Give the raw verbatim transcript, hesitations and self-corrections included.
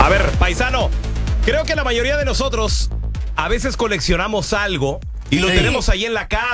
A ver, paisano, creo que la mayoría de nosotros a veces coleccionamos algo y lo Sí. tenemos ahí en la casa.